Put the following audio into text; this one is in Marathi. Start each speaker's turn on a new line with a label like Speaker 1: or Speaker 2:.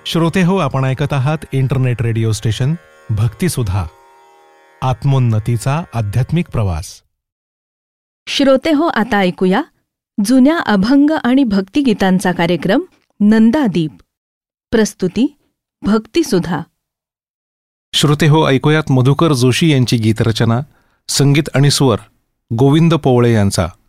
Speaker 1: श्रोते हो, आपण ऐकत आहात इंटरनेट रेडिओ स्टेशन भक्तिसुधा, आत्मोन्नतीचा आध्यात्मिक प्रवास.
Speaker 2: श्रोते हो, आता ऐकूया जुन्या अभंग आणि भक्तिगीतांचा कार्यक्रम नंदादीप. प्रस्तुती भक्तिसुधा.
Speaker 1: श्रोते हो, ऐकूयात मधुकर जोशी यांची गीतरचना, संगीत आणि स्वर गोविंद पोवळे यांचा.